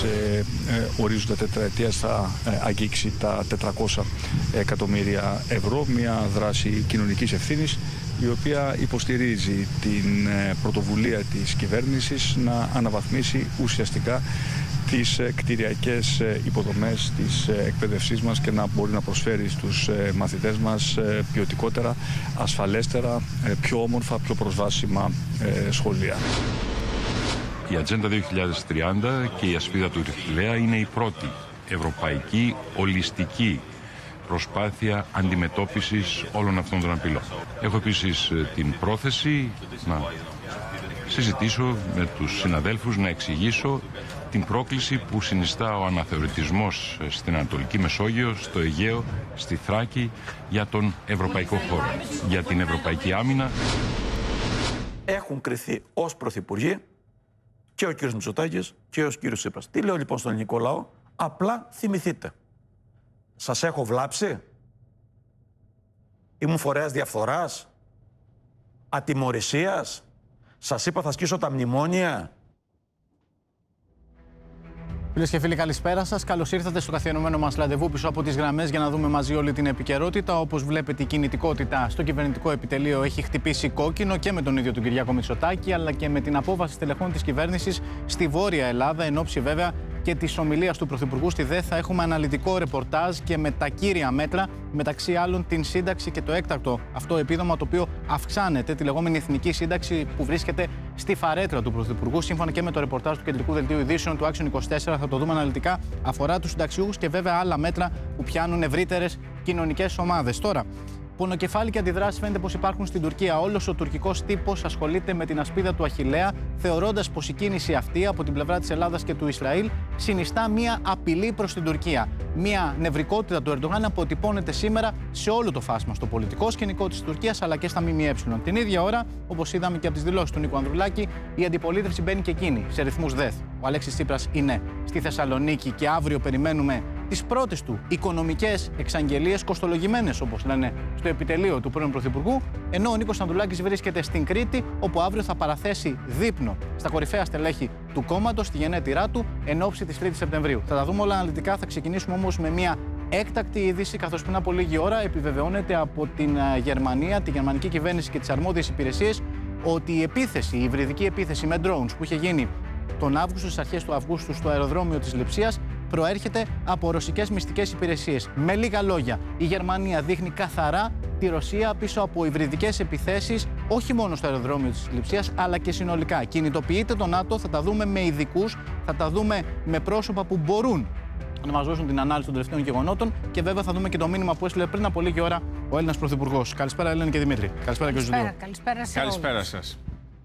ορίζοντα τετραετίας θα αγγίξει τα 400 εκατομμύρια ευρώ, μια δράση κοινωνικής ευθύνης η οποία υποστηρίζει την πρωτοβουλία της κυβέρνησης να αναβαθμίσει ουσιαστικά τις κτηριακές υποδομές της εκπαίδευσής μας και να μπορεί να προσφέρει στους μαθητές μας ποιοτικότερα, ασφαλέστερα, πιο όμορφα, πιο προσβάσιμα σχολεία. Η Ατζέντα 2030 και η ασπίδα του Ηρακλέα είναι η πρώτη ευρωπαϊκή ολιστική προσπάθεια αντιμετώπισης όλων αυτών των απειλών. Έχω επίσης την πρόθεση να συζητήσω με τους συναδέλφους, να εξηγήσω την πρόκληση που συνιστά ο αναθεωρητισμός στην Ανατολική Μεσόγειο, στο Αιγαίο, στη Θράκη, για τον ευρωπαϊκό χώρο, για την ευρωπαϊκή άμυνα. Έχουν κριθεί ως πρωθυπουργοί και ο κύριος Μητσοτάκης και ο κύριος Τσίπρας. Τι λέω λοιπόν στον ελληνικό λαό? Απλά θυμηθείτε. Σας έχω βλάψει? Ήμουν φορέας διαφθοράς? Ατιμωρησίας? Σας είπα θα σκίσω τα μνημόνια? Φίλες και φίλοι, καλησπέρα σας. Καλώς ήρθατε στο καθιερωμένο μας ραντεβού πίσω από τις γραμμές για να δούμε μαζί όλη την επικαιρότητα. Όπως βλέπετε, η κινητικότητα στο κυβερνητικό επιτελείο έχει χτυπήσει κόκκινο και με τον ίδιο τον Κυριάκο Μητσοτάκη, αλλά και με την απόβαση στελεχών της κυβέρνησης στη Βόρεια Ελλάδα, εν ώψη βέβαια και της ομιλίας του Πρωθυπουργού στη ΔΕΘ. Θα έχουμε αναλυτικό ρεπορτάζ και με τα κύρια μέτρα, μεταξύ άλλων την σύνταξη και το έκτακτο αυτό επίδομα, το οποίο αυξάνεται, τη λεγόμενη εθνική σύνταξη που βρίσκεται στη φαρέτρα του Πρωθυπουργού, σύμφωνα και με το ρεπορτάζ του Κεντρικού Δελτίου Ειδήσεων του Action 24. Θα το δούμε αναλυτικά. Αφορά τους συνταξιούχους και βέβαια άλλα μέτρα που πιάνουν ευρύτερες κοινωνικές ομάδες. Τώρα, πονοκεφάλι και αντιδράσεις φαίνεται πως υπάρχουν στην Τουρκία. Όλος ο τουρκικός τύπος ασχολείται με την ασπίδα του Αχιλλέα, θεωρώντας πως η κίνηση αυτή από την πλευρά της Ελλάδας και του Ισραήλ συνιστά μία απειλή προς την Τουρκία. Μία νευρικότητα του Ερντογάν αποτυπώνεται σήμερα σε όλο το φάσμα, στο πολιτικό σκηνικό της Τουρκίας αλλά και στα ΜΜΕ. Την ίδια ώρα, όπως είδαμε και από τις δηλώσεις του Νίκου Ανδρουλάκη, η αντιπολίτευση μπαίνει και εκείνη σε ρυθμούς ΔΕΘ. Ο Αλέξης Τσίπρας είναι στη Θεσσαλονίκη και αύριο περιμένουμε τις πρώτες του οικονομικές εξαγγελίες, κοστολογημένες όπως λένε, στο επιτελείο του πρώην Πρωθυπουργού, ενώ ο Νίκος Ανδρουλάκης βρίσκεται στην Κρήτη, όπου αύριο θα παραθέσει δείπνο στα κορυφαία στελέχη του κόμματος, στη γενέτειρά του, εν ώψη της 3ης Σεπτεμβρίου. Θα τα δούμε όλα αναλυτικά. Θα ξεκινήσουμε όμως με μια έκτακτη είδηση, καθώς πριν από λίγη ώρα επιβεβαιώνεται από την Γερμανία, τη γερμανική κυβέρνηση και τις αρμόδιες υπηρεσίες, ότι η επίθεση, η υβριδική επίθεση με drones που είχε γίνει τον Αύγουστο, στις αρχές του Αυγούστου, στο αεροδρόμιο της Λειψίας, προέρχεται από ρωσικές μυστικές υπηρεσίες. Με λίγα λόγια, η Γερμανία δείχνει καθαρά τη Ρωσία πίσω από υβριδικές επιθέσεις, όχι μόνο στο αεροδρόμιο της Λειψίας, αλλά και συνολικά. Κινητοποιείται το ΝΑΤΟ, θα τα δούμε με ειδικούς, θα τα δούμε με πρόσωπα που μπορούν να μας δώσουν την ανάλυση των τελευταίων γεγονότων και βέβαια θα δούμε και το μήνυμα που έστειλε πριν από λίγη ώρα ο Έλληνας Πρωθυπουργός. Καλησπέρα, Ελένη και Δημήτρη. Καλησπέρα και στους δύο. Καλησπέρα σας.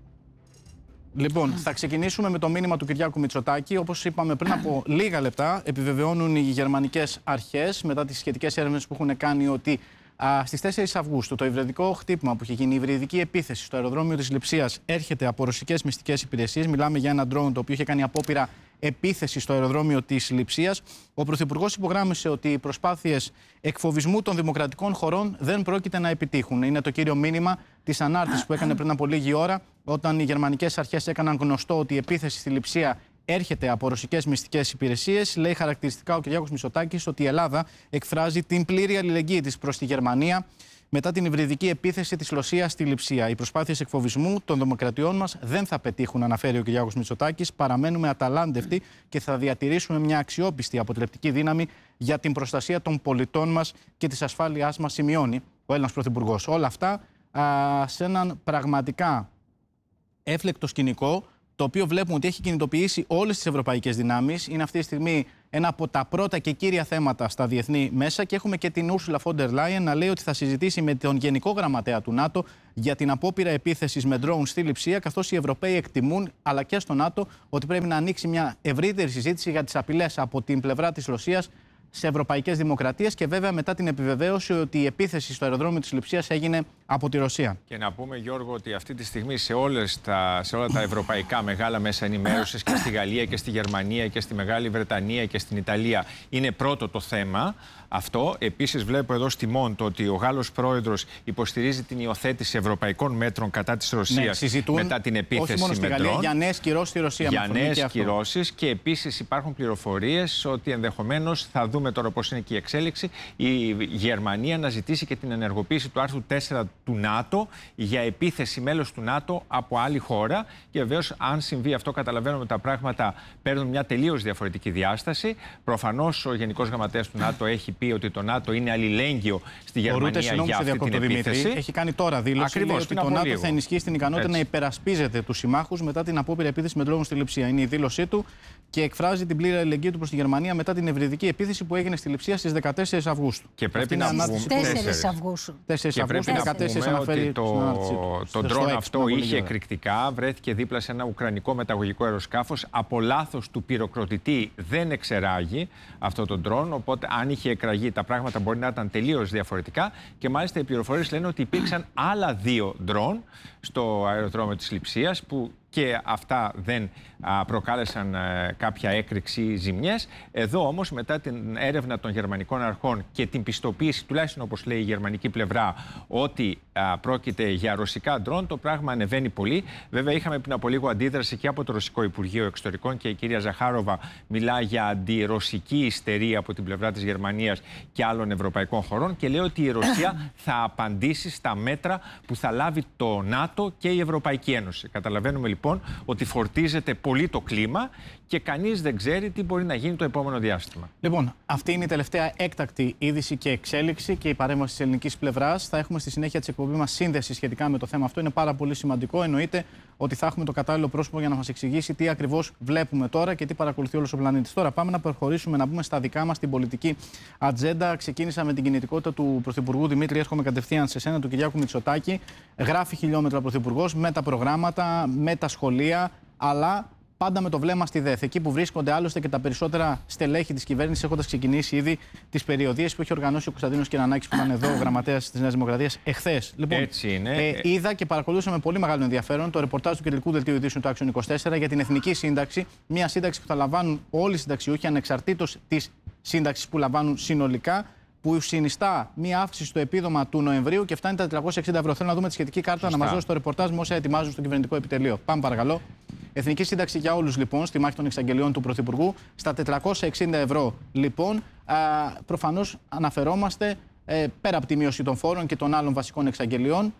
Λοιπόν, θα ξεκινήσουμε με το μήνυμα του Κυριάκου Μητσοτάκη. Όπως είπαμε πριν από λίγα λεπτά, επιβεβαιώνουν οι γερμανικές αρχές μετά τις σχετικές έρευνες που έχουν κάνει ότι στις 4 Αυγούστου το υβριδικό χτύπημα που είχε γίνει, η υβριδική επίθεση στο αεροδρόμιο της Λειψίας, έρχεται από ρωσικές μυστικές υπηρεσίες. Μιλάμε για ένα drone το οποίο είχε κάνει απόπειρα επίθεση στο αεροδρόμιο της Λειψίας. Ο Πρωθυπουργός υπογράμμισε ότι οι προσπάθειες εκφοβισμού των δημοκρατικών χωρών δεν πρόκειται να επιτύχουν. Είναι το κύριο μήνυμα της ανάρτησης που έκανε πριν από λίγη ώρα, όταν οι γερμανικές αρχές έκαναν γνωστό ότι η επίθεση στη Λειψία έρχεται από ρωσικές μυστικές υπηρεσίες. Λέει χαρακτηριστικά ο Κυριάκος Μητσοτάκης ότι η Ελλάδα εκφράζει την πλήρη αλληλεγγύη της προς τη Γερμανία μετά την υβριδική επίθεση της Ρωσίας στη Λειψία. Οι προσπάθειες εκφοβισμού των δημοκρατιών μας δεν θα πετύχουν, αναφέρει ο Κυριάκος Μητσοτάκης. Παραμένουμε αταλάντευτοι και θα διατηρήσουμε μια αξιόπιστη αποτρεπτική δύναμη για την προστασία των πολιτών μας και της ασφάλειάς μας, σημειώνει ο Έλληνας Πρωθυπουργός. Όλα αυτά σε έναν πραγματικά έφλεκτο σκηνικό, το οποίο βλέπουμε ότι έχει κινητοποιήσει όλες τις ευρωπαϊκές δυνάμεις. Είναι αυτή τη στιγμή ένα από τα πρώτα και κύρια θέματα στα διεθνή μέσα και έχουμε και την Ursula von der Leyen να λέει ότι θα συζητήσει με τον Γενικό Γραμματέα του ΝΑΤΟ για την απόπειρα επίθεσης με drone στη Λειψία, καθώς οι Ευρωπαίοι εκτιμούν, αλλά και στο ΝΑΤΟ, ότι πρέπει να ανοίξει μια ευρύτερη συζήτηση για τις απειλές από την πλευρά της Ρωσίας σε ευρωπαϊκές δημοκρατίες και βέβαια μετά την επιβεβαίωση ότι η επίθεση στο αεροδρόμιο της Λειψίας έγινε από τη Ρωσία. Και να πούμε, Γιώργο, ότι αυτή τη στιγμή σε όλα τα ευρωπαϊκά μεγάλα μέσα ενημέρωσης και στη Γαλλία και στη Γερμανία και στη Μεγάλη Βρετανία και στην Ιταλία είναι πρώτο το θέμα αυτό. Επίσης, βλέπω εδώ στη Μόντο ότι ο Γάλλος πρόεδρος υποστηρίζει την υιοθέτηση ευρωπαϊκών μέτρων κατά της Ρωσίας μετά την επίθεση όχι μόνο στη Γαλλία, για νέες κυρώσεις στη Ρωσία. Για νέες κυρώσεις, και επίσης υπάρχουν πληροφορίες ότι ενδεχομένως, θα δούμε τώρα πώς είναι και η εξέλιξη, η Γερμανία να ζητήσει και την ενεργοποίηση του άρθρου 4 του ΝΑΤΟ για επίθεση μέλος του ΝΑΤΟ από άλλη χώρα. Και βεβαίως, αν συμβεί αυτό, καταλαβαίνουμε ότι τα πράγματα παίρνουν μια τελείως διαφορετική διάσταση. Προφανώς, ο Γενικός Γραμματέας του ΝΑΤΟ έχει πει ότι το ΝΑΤΟ είναι αλληλέγγυο στη Γερμανία για αυτή την επίθεση. Έχει κάνει τώρα δήλωση ότι το ΝΑΤΟ θα ενισχύσει την ικανότητα να υπερασπίζεται τους συμμάχους μετά την απόπειρα επίθεση με τρόμο στη Λειψία. Είναι η δήλωσή του και εκφράζει την πλήρη αλληλεγγύη του προς τη Γερμανία μετά την ευρυδική επίθεση που έγινε στη Λειψία στις 14 Αυγούστου. Και πρέπει να πούμε 4 Αυγούστου. 4 Αυγούστου, 14 αναφέρει το ντρόν αυτό είχε εκρηκτικά, βρέθηκε δίπλα σε ένα ουκρανικό μεταγωγικό αεροσκάφος. Από λάθος του πυροκροτητή δεν εξεράγει αυτό το ντρόν. Οπότε, αν είχε εκραγεί, τα πράγματα μπορεί να ήταν τελείως διαφορετικά. Και μάλιστα οι πληροφορίες λένε ότι υπήρξαν άλλα 2 ντρόν στο αεροδρόμιο της Λειψίας που και αυτά δεν προκάλεσαν κάποια έκρηξη ή ζημιές. Εδώ όμως, μετά την έρευνα των γερμανικών αρχών και την πιστοποίηση, τουλάχιστον όπως λέει η γερμανική πλευρά, ότι πρόκειται για ρωσικά ντρόν, το πράγμα ανεβαίνει πολύ. Βέβαια, είχαμε πριν από λίγο αντίδραση και από το Ρωσικό Υπουργείο Εξωτερικών και η κυρία Ζαχάροβα μιλά για αντιρωσική ιστερία από την πλευρά της Γερμανίας και άλλων ευρωπαϊκών χωρών και λέει ότι η Ρωσία θα απαντήσει στα μέτρα που θα λάβει το ΝΑΤΟ και η Ευρωπαϊκή Ένωση. Καταλαβαίνουμε λοιπόν ότι φορτίζεται πολύ το κλίμα και κανείς δεν ξέρει τι μπορεί να γίνει το επόμενο διάστημα. Λοιπόν, αυτή είναι η τελευταία έκτακτη είδηση και εξέλιξη και η παρέμβαση της ελληνικής πλευράς. Θα έχουμε στη συνέχεια της εκπομπής μας σύνδεση σχετικά με το θέμα αυτό. Είναι πάρα πολύ σημαντικό. Εννοείται ότι θα έχουμε το κατάλληλο πρόσωπο για να μας εξηγήσει τι ακριβώς βλέπουμε τώρα και τι παρακολουθεί όλος ο πλανήτης. Τώρα πάμε να προχωρήσουμε, να μπούμε στα δικά μας την πολιτική ατζέντα. Ξεκίνησα με την κινητικότητα του Πρωθυπουργού Δημήτρη. Έρχομαι κατευθείαν σε σένα, του Κυριάκου Μητσοτάκη. Γράφει χιλιόμετρα ο Πρωθυπουργός με τα προγράμματα, με τα σχολεία, αλλά πάντα με το βλέμμα στη ΔΕΘ. Εκεί που βρίσκονται άλλωστε και τα περισσότερα στελέχη της κυβέρνησης, έχοντας ξεκινήσει ήδη τις περιοδίες που έχει οργανώσει ο Κωνσταντίνος Κυρανάκης, που ήταν εδώ, ο γραμματέας της Νέας Δημοκρατίας, εχθές. Λοιπόν, έτσι είναι. Είδα και παρακολούθησα με πολύ μεγάλο ενδιαφέρον το ρεπορτάζ του Κεντρικού Δελτίου Ειδήσεων του Άξιον 24 για την Εθνική Σύνταξη. Μια σύνταξη που θα λαμβάνουν όλοι οι συνταξιούχοι, ανεξαρτήτως της σύνταξης που λαμβάνουν συνολικά, που συνιστά μία αύξηση στο επίδομα του Νοεμβρίου και φτάνει τα 460 ευρώ. Θέλω να δούμε τη σχετική κάρτα. Σωστά. Να μας δώσει το ρεπορτάζ με όσα ετοιμάζουν στο κυβερνητικό επιτελείο. Πάμε παρακαλώ. Εθνική σύνταξη για όλους λοιπόν, στη μάχη των εξαγγελιών του Πρωθυπουργού, στα 460 ευρώ λοιπόν. Προφανώς αναφερόμαστε πέρα από τη μείωση των φόρων και των άλλων βασικών εξαγγελιών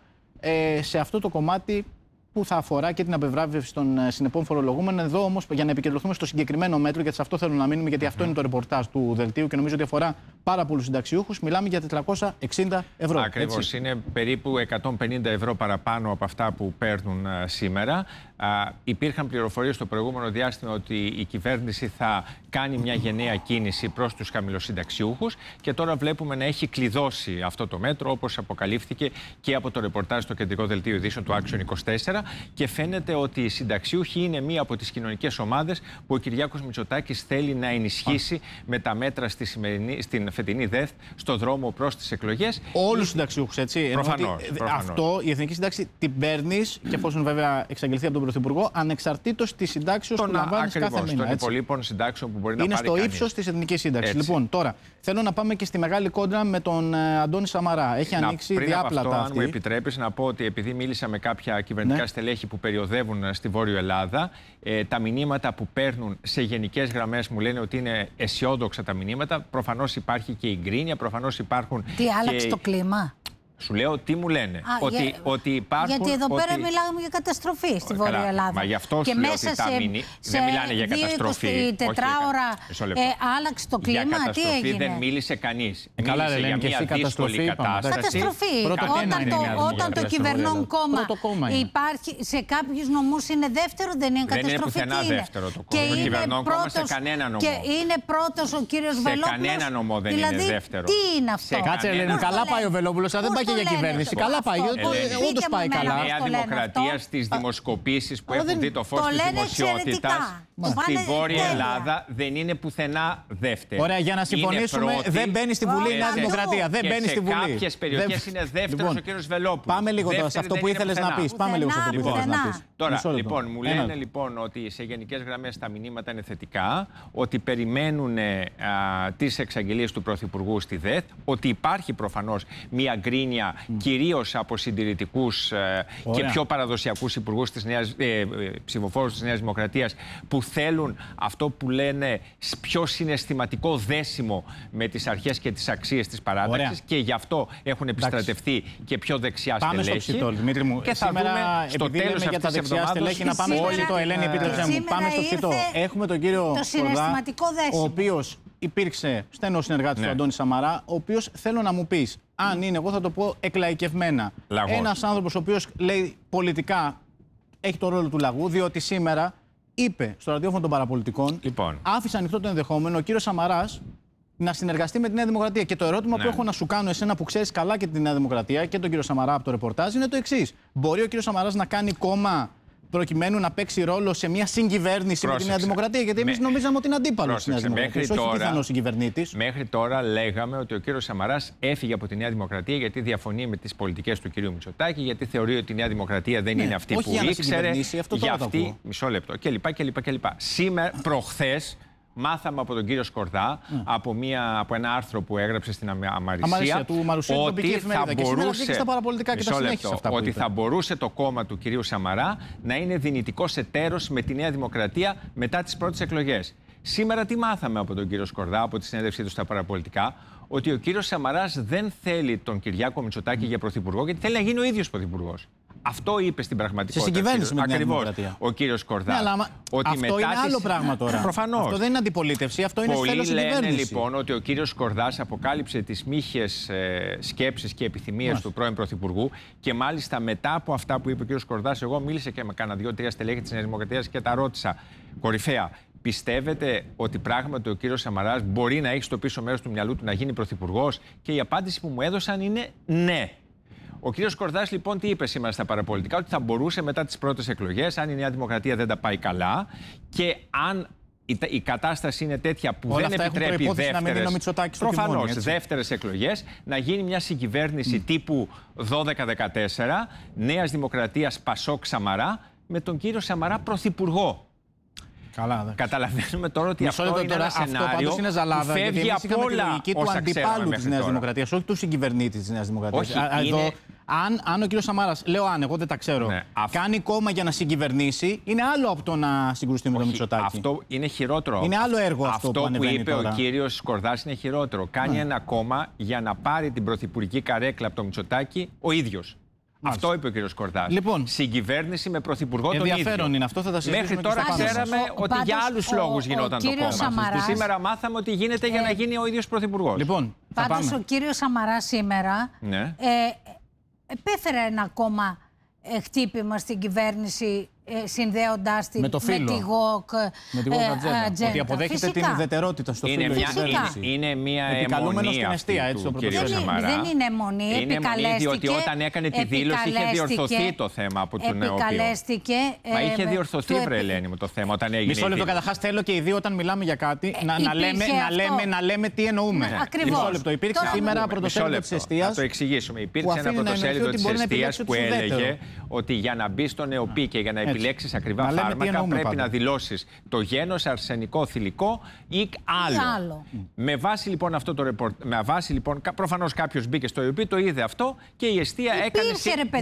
σε αυτό το κομμάτι που θα αφορά και την απευράβευση των συνεπών φορολογούμενων. Εδώ όμως, για να επικεντρωθούμε στο συγκεκριμένο μέτρο, γιατί σε αυτό θέλω να μείνουμε, γιατί αυτό είναι το ρεπορτάζ του δελτίου και νομίζω ότι αφορά πάρα πολλούς συνταξιούχους, μιλάμε για 460 ευρώ. Ακριβώς. Είναι περίπου 150 ευρώ παραπάνω από αυτά που παίρνουν σήμερα. Υπήρχαν πληροφορίες στο προηγούμενο διάστημα ότι η κυβέρνηση θα κάνει μια γενναία κίνηση προς τους χαμηλοσυνταξιούχους και τώρα βλέπουμε να έχει κλειδώσει αυτό το μέτρο, όπως αποκαλύφθηκε και από το ρεπορτάζ στο Κεντρικό Δελτίο Ειδήσεων του Άξιον 24. Και φαίνεται ότι οι συνταξιούχοι είναι μία από τις κοινωνικές ομάδες που ο Κυριάκος Μητσοτάκης θέλει να ενισχύσει με τα μέτρα στην φετινή ΔΕΘ στο δρόμο προς τις εκλογές. Όλους τους συνταξιούχους, έτσι. Προφανώς. Αυτό η Εθνική Σύνταξη την παίρνεις και εφόσον βέβαια εξαγγελθεί από τον Πρωθυπουργό, ανεξαρτήτως της συντάξεως που λαμβάνεις κάθε μήνα. Των υπολείπων συντάξεων που μπορεί να είναι πάρει στο κανείς. Ύψος της Εθνικής Σύνταξης. Λοιπόν, τώρα θέλω να πάμε και στη μεγάλη κόντρα με τον Αντώνη Σαμαρά. Έχει ανοίξει διάπλατα αυτό, αυτή. αν μου επιτρέπεις να πω ότι επειδή μίλησα με κάποια κυβερνητικά στελέχη που περιοδεύουν στη Βόρειο Ελλάδα, τα μηνύματα που παίρνουν σε γενικές γραμμές μου λένε ότι είναι αισιόδοξα τα μηνύματα. Προφανώς υπάρχει και η γκρίνια, προφανώς υπάρχουν. Τι άλλαξε το κλίμα? Σου λέω τι μου λένε. Ότι υπάρχουν. Γιατί εδώ πέρα μιλάμε για καταστροφή στη Βόρεια Ελλάδα. Μα γι' αυτό και σου λέω μέσα ότι δεν μιλάνε για καταστροφή. 24 ώρα άλλαξε το κλίμα. Για καταστροφή τι έγινε? δεν μίλησε κανείς. Καλά, μίλησε για μια δύσκολη κατάσταση. Καταστροφή. Όταν το κυβερνών κόμμα υπάρχει σε κάποιους νομούς είναι δεύτερο, δεν είναι καταστροφή. Δεν είναι πουθενά δεύτερο το κόμμα. Το κυβερνών κόμμα σε κανένα νομό. Και είναι πρώτος ο κύριος Βελόπουλος. Σε κανένα νομό δεν είναι δεύτερο. Τι είναι αυτό? Κάτσε, Ελένη, καλά πάει ο Βελόπουλος, αλλά δεν πάει πρόκειται για κυβέρνηση. Καλά πάει. Όντως πάει καλά. Η Νέα Δημοκρατία στις δημοσκοπήσεις που έχουν δει το φως της δημοσιότητας στη Βόρεια Ελλάδα δεν είναι πουθενά δεύτερη. Ωραία, για να συμφωνήσουμε, δεν μπαίνει στη Βουλή η Νέα Δημοκρατία. Δεν μπαίνει στη Βουλή. Σε κάποιες περιοχές είναι δεύτερος ο κύριος Βελόπουλος. Πάμε λίγο τώρα σε αυτό που ήθελες να πεις. Πάμε λίγο σε αυτό που ήθελες να πεις. Τώρα, λοιπόν, μου λένε λοιπόν ότι σε γενικές γραμμές τα μηνύματα είναι θετικά, ότι περιμένουν τις εξαγγελίες του Πρωθυπουργού στη ΔΕΘ, ότι υπάρχει προφανώς μια γκρίνια κυρίως από συντηρητικούς και πιο παραδοσιακούς υπουργούς ψηφοφόρους της Νέας Δημοκρατίας που θέλουν αυτό που λένε πιο συναισθηματικό δέσιμο με τις αρχές και τις αξίες της παράταξης και γι' αυτό έχουν επιστρατευτεί και πιο δεξιά στελέχη. Πάμε στο ψητό, Δημήτρη μου. Και θα σήμερα, δούμε στο τέλος για τα δεξιά στελέχη, να πάμε στο ψητό. Ελένη, επίτρεψέ μου. Πάμε στο ψητό. Έχουμε τον κύριο Σκορδά, ο οποίος υπήρξε στενός συνεργάτης του Αντώνη Σαμαρά, ο οποίος θέλω να μου πεις, αν είναι, εγώ θα το πω εκλαϊκευμένα, ένας άνθρωπος ο οποίος λέει πολιτικά έχει το ρόλο του λαγού, διότι σήμερα είπε στο ραδιόφωνο των παραπολιτικών, άφησε ανοιχτό το ενδεχόμενο ο κύριος Σαμαράς να συνεργαστεί με τη Νέα Δημοκρατία. Και το ερώτημα που έχω να σου κάνω, εσένα που ξέρεις καλά και τη Νέα Δημοκρατία και τον κύριο Σαμαρά από το ρεπορτάζ, είναι το εξής. Μπορεί ο κύριος Σαμαράς να κάνει κόμμα προκειμένου να παίξει ρόλο σε μια συγκυβέρνηση με τη Νέα Δημοκρατία? Γιατί εμείς νομίζαμε ότι είναι αντίπαλος της Νέας Δημοκρατίας, όχι πιθανός συγκυβερνήτης. Μέχρι τώρα λέγαμε ότι ο κύριος Σαμαράς έφυγε από τη Νέα Δημοκρατία γιατί διαφωνεί με τις πολιτικές του κυρίου Μητσοτάκη, γιατί θεωρεί ότι η Νέα Δημοκρατία δεν είναι αυτή που ήξερε. Για αυτή. Μισό λεπτό. Κλπ. Σήμερα, προχθές, μάθαμε από τον κύριο Σκορδά, από ένα άρθρο που έγραψε στην Αμαρισία, ότι θα μπορούσε το κόμμα του κυρίου Σαμαρά να είναι δυνητικός εταίρος με τη Νέα Δημοκρατία μετά τις πρώτες εκλογές. Σήμερα τι μάθαμε από τον κύριο Σκορδά, από τη συνέντευξή του στα παραπολιτικά? Ότι ο κύριος Σαμαράς δεν θέλει τον Κυριάκο Μητσοτάκη για πρωθυπουργό, γιατί θέλει να γίνει ο ίδιος πρωθυπουργός. Αυτό είπε στην πραγματικότητα. Σε συγκυβέρνηση με την Νέα Δημοκρατία. Ο κύριος Σκορδά. Ναι, ότι αυτό είναι άλλο πράγμα τώρα. Προφανώς. Αυτό δεν είναι αντιπολίτευση, αυτό είναι στέλος συγκυβέρνηση. Λένε λοιπόν ότι ο κύριος Σκορδάς αποκάλυψε τις μύχιες σκέψεις και επιθυμίες του πρώην Πρωθυπουργού και μάλιστα μετά από αυτά που είπε ο κύριος Σκορδάς, εγώ μίλησα και με κάνα 2-3 στελέχη της Νέας Δημοκρατίας και τα ρώτησα κορυφαία. Πιστεύετε ότι πράγματι ο κύριος Σαμαράς μπορεί να έχει στο πίσω μέρος του μυαλού του να γίνει πρωθυπουργός? Και η απάντηση που μου έδωσαν είναι ναι. Ο κύριος Σκορδάς λοιπόν τι είπε σήμερα στα παραπολιτικά? Ότι θα μπορούσε μετά τις πρώτες εκλογές, αν η Νέα Δημοκρατία δεν τα πάει καλά και αν η κατάσταση είναι τέτοια που δεν επιτρέπει δεύτερες εκλογές, να γίνει μια συγκυβέρνηση τύπου 12-14, Νέας Δημοκρατίας Πασόκ Σαμαρά, με τον κύριο Σαμαρά πρωθυπουργό. Καλά, καταλαβαίνουμε τώρα ότι αυτό είναι ένα σενάριο είναι ζαλάδα, που φεύγει από όλα τη λογική του αντιπάλου της Νέας Δημοκρατίας, όχι του συγκυβερνήτη της Νέας Δημοκρατίας. Αν ο κύριος Σαμάρας, λέω αν, εγώ δεν τα ξέρω, κάνει κόμμα για να συγκυβερνήσει, είναι άλλο από το να συγκρουστεί με τον Μητσοτάκη. Αυτό είναι χειρότερο. Είναι άλλο έργο αυτό που ανεβαίνει είπε τώρα. Ο κύριος Σκορδάς είναι χειρότερο. Κάνει ένα κόμμα για να πάρει την πρωθυπουργική καρέκλα από τον Μητσοτάκη ο ίδιος. Μάλιστα. Αυτό είπε ο κύριος Σκορδάς. Λοιπόν, συγκυβέρνηση με πρωθυπουργό τον ίδιο. Ενδιαφέρον είναι αυτό, θα τα συζητήσουμε. Μέχρι τώρα ξέραμε ότι για άλλους λόγους γινόταν το κόμμα. Σαμαράς... Σήμερα μάθαμε ότι γίνεται για να γίνει ο ίδιος πρωθυπουργός. Λοιπόν, πάντως ο κύριος Σαμαράς σήμερα επέφερε ένα ακόμα χτύπημα στην κυβέρνηση, συνδέοντάς την με τη ΓΟΚ ατζέντα. Ότι αποδέχεται την ουδετερότητα στο φύλλο της κυβέρνησης. Είναι μια αιμονία του κύριου Σαμαρά. Δεν είναι αιμονή, επικαλέστηκε. Διότι όταν έκανε τη δήλωση είχε διορθωθεί το θέμα από τον επικαλέστηκε. Μα είχε διορθωθεί, βρε Ελένη μου, το θέμα όταν έγινε. Μισό λεπτό, καταρχάς θέλω και οι δύο όταν μιλάμε για κάτι να λέμε τι εννοούμε. Μισό λεπτό. Υπήρξε σήμερα πρωτοσέλιδο της Εστίας. Να το εξηγήσουμε. Υπήρξε ένα πρωτοσέλιδο της Εστίας που έλεγε ότι για να μπει στον ΕΟΠΗ και για να επιλέξεις ακριβά φάρμακα πρέπει να δηλώσεις το γένος, αρσενικό, θηλυκό ή άλλο. Με βάση λοιπόν αυτό το ρεπορτάζ, προφανώς κάποιος μπήκε στο ΕΟΠΗ, το είδε αυτό και η Εστία έκανε.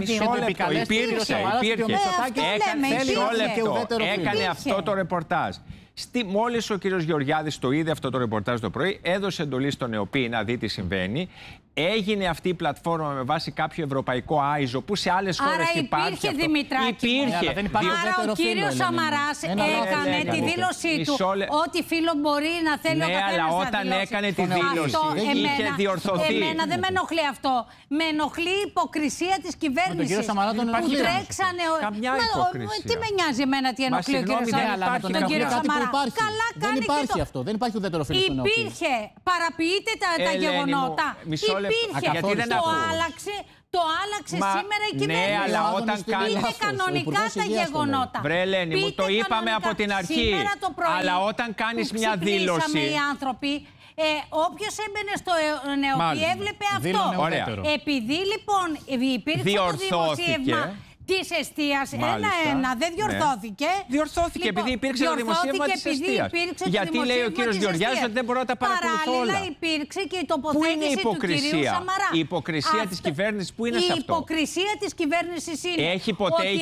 Έκανε αυτό το ρεπορτάζ. Μόλις ο κύριος Γεωργιάδης το είδε αυτό το ρεπορτάζ το πρωί, έδωσε εντολή στον ΕΟΠΗ να δει τι συμβαίνει. Έγινε αυτή η πλατφόρμα με βάση κάποιο ευρωπαϊκό άιζο που σε άλλες χώρες υπάρχει. Υπήρχε, Δημητράκη. Άρα ο κύριος Σαμαράς έκανε τη δήλωσή του ότι φίλο μπορεί να θέλει ο καθένας να δηλώσει. Ναι, αλλά όταν έκανε τη δήλωση είχε διορθωθεί. Εμένα δεν με ενοχλεί αυτό. Με ενοχλεί η υποκρισία της κυβέρνησης. Που τρέξανε. Τι με νοιάζει εμένα τι ενοχλεί ο κύριος Σαμαράς. Καλά κάνει και το. Αυτό. Δεν υπάρχει ουδέτερο φίλο στον ΕΟΠΗ. Υπήρχε. Παραποιείτε τα γεγονότα. Υπήρχε. Το άλλαξε. Το άλλαξε σήμερα η κυβέρνηση. Ναι, αλλά όταν πείτε κανονικά τα γεγονότα. Βρε Ελένη, μου το είπαμε από την αρχή. Αλλά όταν κάνεις μια δήλωση. Οι άνθρωποι, όποιος έμπαινε στο ΝΕΟΠΗ έβλεπε αυτό. Επειδή λοιπόν υπήρξε το δημοσίευμα της εστίας, ένα-ένα, δεν διορθώθηκε. Διορθώθηκε επειδή υπήρξε το δημοσίευμα της εστίας. Γιατί λέει ο κύριος Γεωργιάδης ότι δεν μπορώ να τα παρακολουθώ όλα. Παράλληλα υπήρξε και η τοποθέτηση του κυρίου Σαμαρά. Η υποκρισία της κυβέρνησης που είναι σε αυτό. Η υποκρισία της κυβέρνησης είναι ότι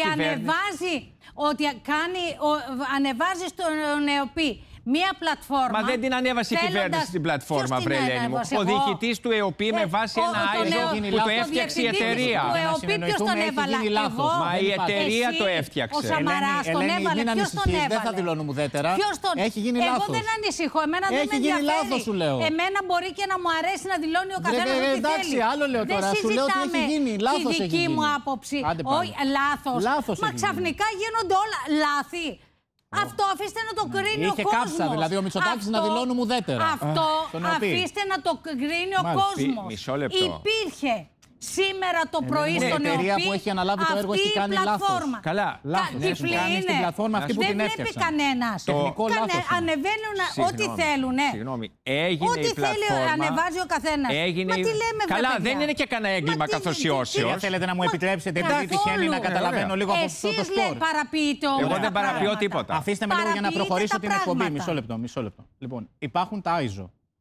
ανεβάζει στο ΝΕΟΠΗ μία πλατφόρμα. Μα δεν την ανέβασε η κυβέρνηση την πλατφόρμα, βρε Ελένη μου. Ο διοικητής του ΕΟΠΗ με βάση ένα ISO που το έφτιαξε η εταιρεία. Ο ΕΟΠΗ ποιος τον έβαλε? Μα η εταιρεία το έφτιαξε. Ο Σαμαράς τον έβαλε. Ποιος τον έβαλε? Δεν θα δηλώνουμε ουδέτερα. Έχει γίνει λάθος. Εγώ δεν ανησυχώ. Εμένα δεν με ενδιαφέρει. Λάθος, σου λέω. Εμένα μπορεί και να μου αρέσει να δηλώνει ο καθένας ό,τι θέλει. Εντάξει, άλλο λέω τώρα. Σου λέω ότι έχει γίνει. Λάθος έχει γίνει. Τη δική μου άποψη. Όχι, λάθος. Μα ξαφνικά γίνονται όλα λάθη. Αυτό αφήστε να το κρίνει ο κόσμος. Είχε κάψα, δηλαδή ο Μητσοτάκης να δηλώνουμε ουδέτερα. Αυτό αφήστε να το κρίνει ο κόσμος. Μισό λεπτό. Υπήρχε σήμερα το πρωί στον ΕΟΠΗ. Η εταιρεία που έχει αναλάβει το έργο έχει κάνει λάθος. Καλά, λάθος. Έχουν κάνει στην πλατφόρμα αυτή που την έφτιαξαν. Δεν βλέπει κανένας. Τεχνικό λάθος. Ανεβαίνουν ό,τι θέλουν. Συγγνώμη, έγινε ό,τι η πλατφόρμα. Θέλει ανεβάζει ο καθένας. Έγινε... Μα τι λέμε, καλά, παιδιά. δεν είναι και κανένα έγκλημα καθοσιώσεως. Θέλετε να μου επιτρέψετε επειδή τυχαίνει να καταλαβαίνω λίγο από αυτό το σπορ. Εσείς παραποιείτε όλα. Εγώ δεν παραποιώ τίποτα. Αφήστε με λίγο για να προχωρήσω την εκπομπή. Μισό λεπτό. Λοιπόν, υπάρχουν τα ISO.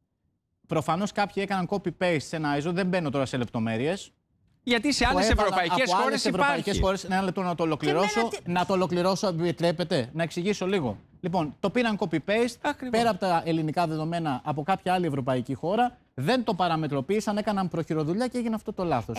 Προφανώς κάποιοι έκαναν copy-paste σε ένα ISO, δεν μπαίνω τώρα σε λεπτομέρειες. Γιατί σε άλλες ευρωπαϊκές χώρες υπάρχει. Ένα λεπτό να το ολοκληρώσω. Να το ολοκληρώσω, επιτρέπετε, να εξηγήσω λίγο. Λοιπόν, το πήραν copy-paste πέρα από τα ελληνικά δεδομένα από κάποια άλλη ευρωπαϊκή χώρα, δεν το παραμετροποίησαν, έκαναν προχειροδουλειά και έγινε αυτό το λάθος.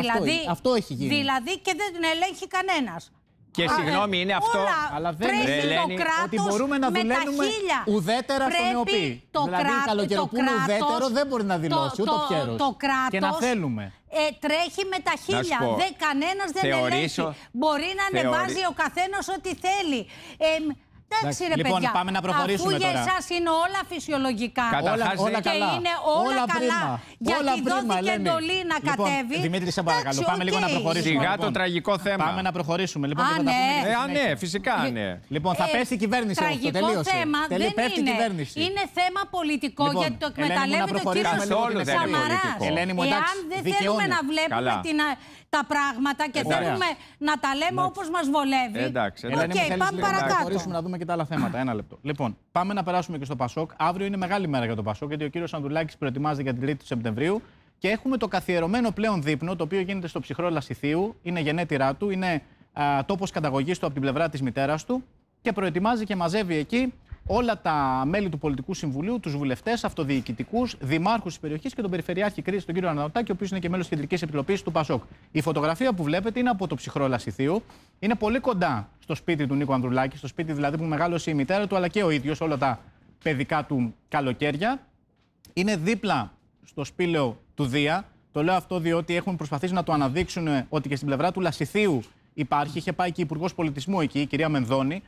Αυτό έχει γίνει. Δηλαδή και δεν την ελέγχει κανένας. Και συγγνώμη, είναι αυτό. Αλλά δεν είναι ότι μπορούμε να δουλεύουμε ουδέτερα στον ΕΟΠΗ. Δηλαδή, καλοκαιρό που είναι ουδέτερο δεν μπορεί να δηλώσει ούτε ο Πιέρος. Και να θέλουμε. Τρέχει με τα χίλια. Κανένας δεν ελέγχει. Μπορεί να ανεβάζει ο καθένας ό,τι θέλει. Εντάξει, ρε λοιπόν, παιδιά, πάμε να προχωρήσουμε αφού τώρα. για εσάς είναι όλα φυσιολογικά όλα και καλά. είναι όλα καλά, γιατί δόθηκε εντολή να κατέβει. Δημήτρη, σε παρακαλώ, πάμε λίγο να προχωρήσουμε. Σιγά το τραγικό θέμα. Πάμε να προχωρήσουμε. Λοιπόν, ναι, φυσικά ναι. Λοιπόν, θα πέσει η κυβέρνηση. Τραγικό θέμα δεν είναι. Είναι θέμα πολιτικό, γιατί το εκμεταλλεύεται ο κύριος Σαμαράς. Εάν δεν θέλουμε να βλέπουμε τα πράγματα και θέλουμε να τα λέμε όπως μας βολεύει. Οκ, πάμε παρακάτω. Να δούμε και τα άλλα θέματα. Ένα λεπτό. Λοιπόν, πάμε να περάσουμε και στο Πασόκ. Αύριο είναι μεγάλη μέρα για το Πασόκ, γιατί ο κύριος Ανδρουλάκης προετοιμάζεται για την 3η του Σεπτεμβρίου και έχουμε το καθιερωμένο πλέον δείπνο, το οποίο γίνεται στο ψυχρό Λασιθίου. Είναι γενέτειρά του, είναι τόπος καταγωγής του από την πλευρά της μητέρας του και προετοιμάζει και μαζεύει εκεί όλα τα μέλη του Πολιτικού Συμβουλίου, τους βουλευτές, αυτοδιοικητικούς, δημάρχους της περιοχής και τον Περιφερειάρχη Κρήτης, τον κύριο Αναδοτάκη, ο οποίος είναι και μέλος της Κεντρικής Επιτροπής του Πασόκ. Η φωτογραφία που βλέπετε είναι από το ψυχρό Λασιθίου. Είναι πολύ κοντά στο σπίτι του Νίκου Ανδρουλάκη, στο σπίτι δηλαδή που μεγάλωσε η μητέρα του, αλλά και ο ίδιος όλα τα παιδικά του καλοκαίρια. Είναι δίπλα στο σπήλαιο του Δία. Το λέω αυτό διότι έχουν προσπαθήσει να το αναδείξουν ότι και στην πλευρά του Λασιθίου υπάρχει. Είχε πάει και η Υπουργός Πολιτισμού εκεί, η κυρία Μενδώνη.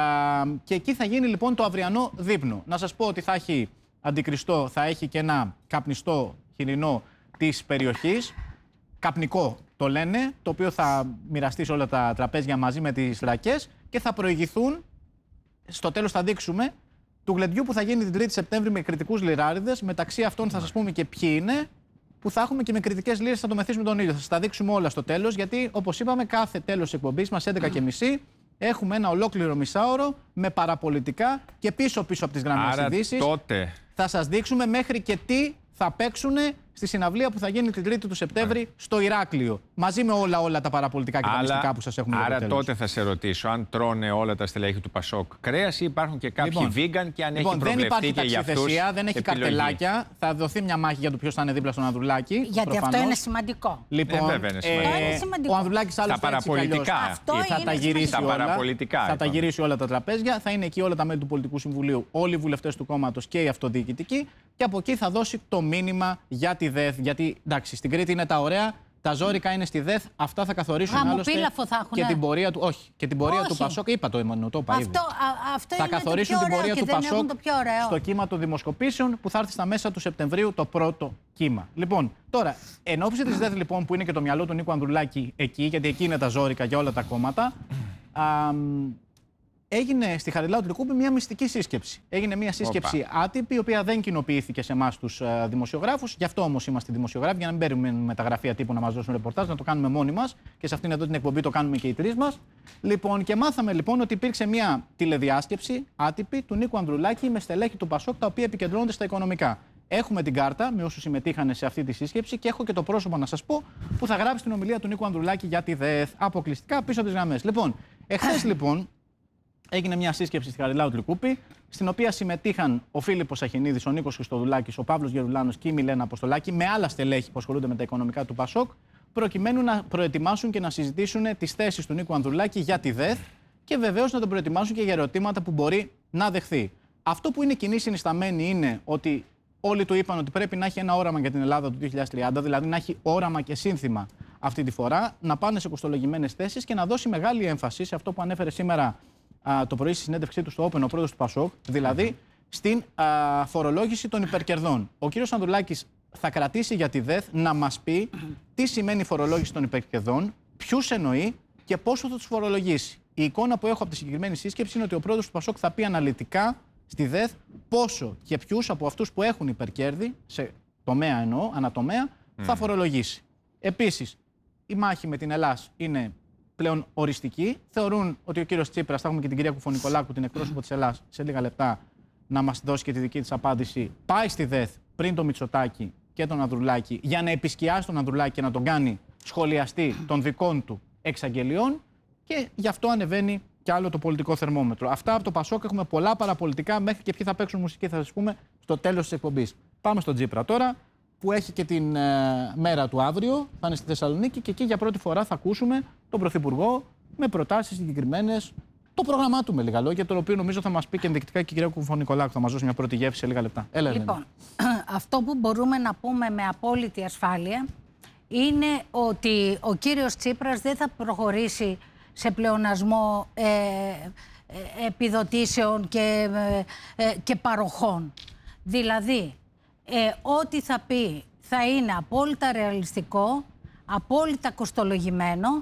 Και εκεί θα γίνει λοιπόν το αυριανό δείπνο. Να σας πω ότι θα έχει αντικριστό, θα έχει και ένα καπνιστό χοιρινό της περιοχής. Καπνικό το λένε, το οποίο θα μοιραστεί σε όλα τα τραπέζια μαζί με τις ρακές και θα προηγηθούν, στο τέλος θα δείξουμε, του γλεντιού που θα γίνει την 3η Σεπτέμβρη με κριτικούς λιράριδες. Μεταξύ αυτών θα σας πούμε και ποιοι είναι, που θα έχουμε και με κριτικές λίρες θα το μεθύσουμε τον ήλιο. Θα σας τα δείξουμε όλα στο τέλος, γιατί όπως είπαμε, κάθε τέλος εκπομπής μας, 11:30, έχουμε ένα ολόκληρο μισάωρο με παραπολιτικά και πίσω από τις γραμμές ειδήσεις. Τότε Θα σας δείξουμε μέχρι και τι θα παίξουν στη συναυλία που θα γίνει την 3η του Σεπτέμβρη στο Ηράκλειο. Μαζί με όλα τα παραπολιτικά και τα μυστικά που σας έχουμε δει. Άρα τότε θα σε ρωτήσω αν τρώνε όλα τα στελέχη του Πασόκ κρέας ή υπάρχουν και κάποιοι vegan και αν έχει προβλεφτεί και για αυτούς. Δεν υπάρχει δεν έχει καρτελάκια. Θα δοθεί μια μάχη για το ποιος θα είναι δίπλα στον Ανδρουλάκη. Γιατί προφανώς. Αυτό είναι σημαντικό. Λοιπόν, βέβαια είναι σημαντικό. Ο Ανδρουλάκης άλλωστε τα παραπολιτικά. Θα τα γυρίσει όλα. Θα τα γυρίσει όλα τα τραπέζια. Θα είναι εκεί όλα τα μέλη του Πολιτικού Συμβουλίου, όλοι οι βουλευτές του κόμματος και οι αυτοδιοικητικοί. Και από εκεί θα δώσει το μήνυμα για τη ΔΕΘ. Γιατί εντάξει, στην Κρήτη είναι τα ωραία, Τα ζόρικα είναι στη ΔΕΘ. Αυτά θα καθορίσουν άλλωστε και την πορεία του. Όχι, και την πορεία του Πασόκ. Είπα το εμμανωτό ήδη. Αυτό θα είναι καθορίσουν το πιο την πορεία ωραίο του Πασόκ στο κύμα των δημοσκοπήσεων που θα έρθει στα μέσα του Σεπτεμβρίου το πρώτο κύμα. Λοιπόν, τώρα, εν ώψη τη ΔΕΘ λοιπόν, που είναι και το μυαλό του Νίκου Ανδρουλάκη εκεί, γιατί εκεί είναι τα ζόρικα για όλα τα κόμματα. Έγινε στη Χαριλάου του Λυκούπη μια μυστική σύσκεψη. Έγινε μια σύσκεψη άτυπη, η οποία δεν κοινοποιήθηκε σε εμάς τους δημοσιογράφους. Γι' αυτό όμως είμαστε δημοσιογράφοι, για να μην περιμένουμε τα γραφεία τύπου να μας δώσουν ρεπορτάζ, να το κάνουμε μόνοι μας. Και σε αυτήν εδώ την εκπομπή το κάνουμε και οι τρεις μας. Λοιπόν, και μάθαμε λοιπόν ότι υπήρξε μια τηλεδιάσκεψη άτυπη του Νίκου Ανδρουλάκη με στελέχη του Πασόκ, τα οποία επικεντρώνονται στα οικονομικά. Έχουμε την κάρτα με όσους συμμετείχαν σε αυτή τη σύσκεψη και έχω και το πρόσωπο να σας πω που θα γράψει την ομιλία του Νίκου Ανδρουλάκη για τη ΔΕΘ αποκλειστικά πίσω από τις γραμμές. Λοιπόν, εχθές λοιπόν. Έγινε μια σύσκεψη στη Χαριλάου του Λυκούπη, στην οποία συμμετείχαν ο Φίλιππος Αχινίδης, ο Νίκος Χριστοδουλάκης, ο Παύλος Γερουλάνος και η Μιλένα Αποστολάκη, με άλλα στελέχη που ασχολούνται με τα οικονομικά του Πασόκ, προκειμένου να προετοιμάσουν και να συζητήσουν τις θέσεις του Νίκου Ανδρουλάκη για τη ΔΕΘ και βεβαίως να τον προετοιμάσουν και για ερωτήματα που μπορεί να δεχθεί. Αυτό που είναι κοινή συνισταμένη είναι ότι όλοι του είπαν ότι πρέπει να έχει ένα όραμα για την Ελλάδα του 2030, δηλαδή να έχει όραμα και σύνθημα αυτή τη φορά, να πάνε σε κοστολογημένες θέσεις και να δώσει μεγάλη έμφαση σε αυτό που ανέφερε σήμερα το πρωί στη συνέντευξή του στο Open ο πρόεδρος του Πασόκ, δηλαδή στην φορολόγηση των υπερκερδών. Ο κύριος Ανδρουλάκης θα κρατήσει για τη ΔΕΘ να μας πει τι σημαίνει φορολόγηση των υπερκερδών, ποιους εννοεί και πόσο θα τους φορολογήσει. Η εικόνα που έχω από τη συγκεκριμένη σύσκεψη είναι ότι ο πρόεδρος του Πασόκ θα πει αναλυτικά στη ΔΕΘ πόσο και ποιους από αυτούς που έχουν υπερκέρδη, σε τομέα εννοώ, ανατομέα, θα φορολογήσει. Επίσης, η μάχη με την Ελλάς είναι πλέον οριστική. Θεωρούν ότι ο κύριος Τσίπρας, θα έχουμε και την κυρία Κουφωνικολάκου, την εκπρόσωπο της Ελλάς, σε λίγα λεπτά να μας δώσει και τη δική της απάντηση. Πάει στη ΔΕΘ πριν το Μητσοτάκη και τον Ανδρουλάκη για να επισκιάσει τον Ανδρουλάκη και να τον κάνει σχολιαστή των δικών του εξαγγελιών και γι' αυτό ανεβαίνει κι άλλο το πολιτικό θερμόμετρο. Αυτά από το Πασόκ, έχουμε πολλά παραπολιτικά, μέχρι και ποιοι θα παίξουν μουσική θα σας πούμε στο τέλος της εκπομπής. Πάμε στον Τσίπρα τώρα, που έχει και την μέρα του αύριο, θα είναι στη Θεσσαλονίκη και εκεί για πρώτη φορά θα ακούσουμε τον Πρωθυπουργό με προτάσεις συγκεκριμένες. Το πρόγραμμά του με λίγα λόγια, το οποίο νομίζω θα μας πει και ενδεικτικά και η κυρία Κουφωνικολάκου, θα μας δώσει μια πρώτη γεύση σε λίγα λεπτά. Έλα, λοιπόν, αυτό που μπορούμε να πούμε με απόλυτη ασφάλεια είναι ότι ο κύριος Τσίπρας δεν θα προχωρήσει σε πλεονασμό επιδοτήσεων και παροχών. Δηλαδή, ό,τι θα πει θα είναι απόλυτα ρεαλιστικό, απόλυτα κοστολογημένο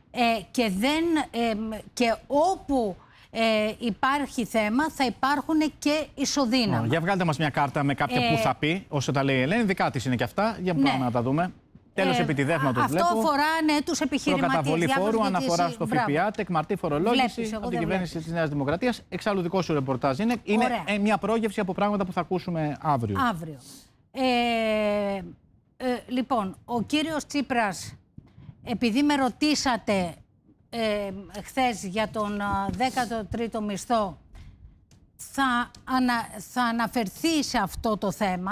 και όπου υπάρχει θέμα θα υπάρχουν και ισοδύναμα. Για βγάλτε μας μια κάρτα με κάποια που θα πει, όσο τα λέει η Ελένη, δικά της είναι και αυτά, για πάμε να τα δούμε. Τέλος επί τη ΔΕΘ να το βλέπω. Αυτό αφορά τους επιχειρηματίες. Προκαταβολή φόρου, αναφορά στο ΦΠΑ, τεκμαρτή φορολόγηση από την κυβέρνηση της Νέας Δημοκρατίας. Εξάλλου δικό σου ρεπορτάζ είναι. Είναι μια πρόγευση από πράγματα που θα ακούσουμε αύριο. Λοιπόν, ο κύριος Τσίπρας, επειδή με ρωτήσατε χθες για τον 13ο μισθό, θα αναφερθεί σε αυτό το θέμα,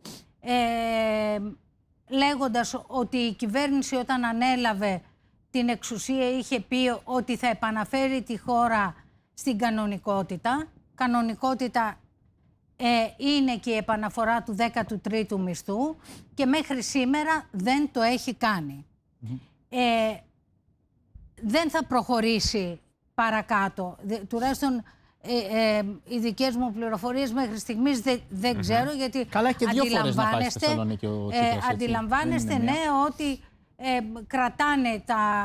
λέγοντας ότι η κυβέρνηση όταν ανέλαβε την εξουσία είχε πει ότι θα επαναφέρει τη χώρα στην κανονικότητα. Κανονικότητα είναι και η επαναφορά του 13ου μισθού και μέχρι σήμερα δεν το έχει κάνει. Δεν θα προχωρήσει παρακάτω. Τουλάχιστον οι δικές μου πληροφορίες μέχρι στιγμής δεν ξέρω, γιατί καλά, και δύο φορές να πάει στη Θεσσαλονίκη ο Τσίπρας, αντιλαμβάνεστε ότι κρατάνε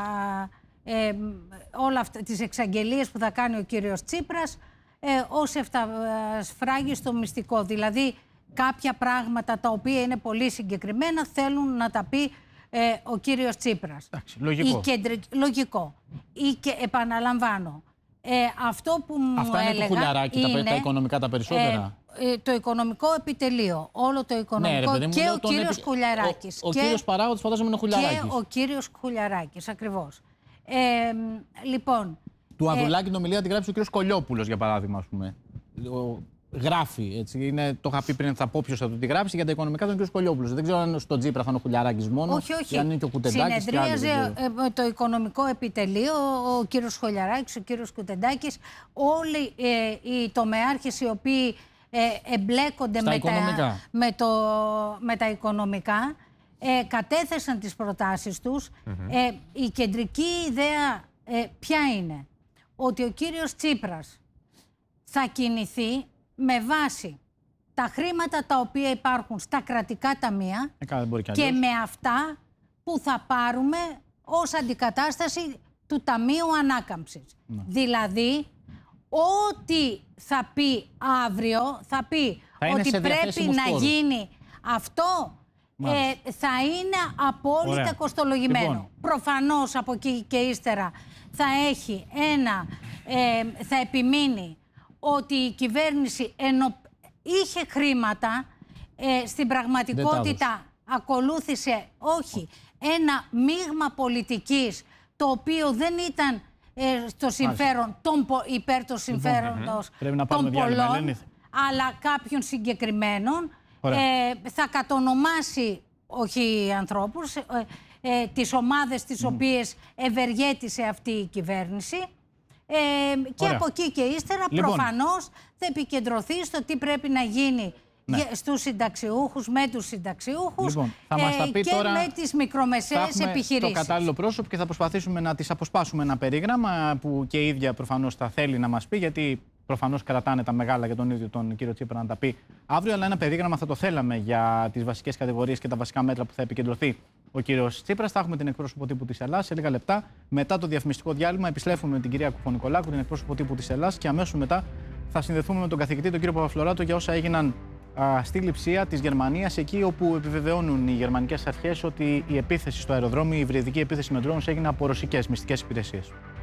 όλα αυτά τις εξαγγελίες που θα κάνει ο κύριος Τσίπρας ως εφτασφράγιστο μυστικό. Δηλαδή κάποια πράγματα τα οποία είναι πολύ συγκεκριμένα θέλουν να τα πει ο κύριος Τσίπρας. Εντάξει, λογικό. Λογικό. Και επαναλαμβάνω, αυτό που μου αυτά είναι έλεγα το χουλιαράκι, τα οικονομικά τα περισσότερα. Το οικονομικό επιτελείο, όλο το οικονομικό, ναι, και ο κύριος Χουλιαράκης. Ο κύριος παράγοντας φαντάζομαι είναι ο Χουλιαράκης. Και ο κύριος Χουλιαράκης, ακριβώς. Λοιπόν, του Ανδρουλάκη την ομιλία την γράψει ο κύριος Κολιόπουλος, για παράδειγμα, ας πούμε. Γράφει, έτσι. Το είχα πει πριν, θα πω ποιος θα του τη γράψει, για τα οικονομικά τον κύριο Κολιόπουλος. Δεν ξέρω αν στον Τσίπρα θα είναι ο Χουλιαράκης μόνο. Όχι. Αν είναι και ο Κουτεντάκης. Συνεδρίαζε το οικονομικό επιτελείο, ο κύριος Χουλιαράκης, ο κύριος Κουτεντάκης, όλοι οι τομεάρχες οι οποίοι εμπλέκονται με τα οικονομικά. κατέθεσαν τις προτάσεις τους. Η κεντρική ιδέα ποια είναι? Ότι ο κύριος Τσίπρας θα κινηθεί με βάση τα χρήματα τα οποία υπάρχουν στα κρατικά ταμεία και με αυτά που θα πάρουμε ως αντικατάσταση του Ταμείου Ανάκαμψης. Δηλαδή, ό,τι θα πει αύριο, θα πει ότι πρέπει να γίνει αυτό, θα είναι απόλυτα κοστολογημένο. Λοιπόν. Προφανώς από εκεί και ύστερα θα έχει θα επιμείνει ότι η κυβέρνηση είχε χρήματα, στην πραγματικότητα ακολούθησε ένα μείγμα πολιτικής το οποίο δεν ήταν στο συμφέρον υπέρ των συμφέροντος των πολλών, αλλά κάποιων συγκεκριμένων. Θα κατονομάσει, όχι ανθρώπους, τις ομάδες τις οποίες ευεργέτησε αυτή η κυβέρνηση. Και από εκεί και ύστερα προφανώς θα επικεντρωθεί στο τι πρέπει να γίνει στους συνταξιούχους, με τους συνταξιούχους και τώρα με τις μικρομεσαίες επιχειρήσεις. Το κατάλληλο πρόσωπο και θα προσπαθήσουμε να τις αποσπάσουμε ένα περίγραμμα που και η ίδια προφανώς θα θέλει να μας πει, γιατί προφανώς κρατάνε τα μεγάλα για τον ίδιο τον κύριο Τσίπρα να τα πει αύριο, αλλά ένα περίγραμμα θα το θέλαμε για τις βασικές κατηγορίες και τα βασικά μέτρα που θα επικεντρωθεί ο κύριος Τσίπρας. Θα έχουμε την εκπρόσωπο τύπου της Ελλάδας σε λίγα λεπτά. Μετά το διαφημιστικό διάλειμμα επιστρέφουμε με την κυρία Κουφωνικολάκου, την εκπρόσωπο τύπου της Ελλάδας, και αμέσως μετά θα συνδεθούμε με τον καθηγητή, τον κύριο Παπαφλωράτο, για όσα έγιναν στη Λειψία της Γερμανίας, εκεί όπου επιβεβαιώνουν οι γερμανικές αρχές ότι η επίθεση στο αεροδρόμιο, η υβριδική επίθεση με drones, έγινε από ρωσικές μυστικές υπηρεσίες.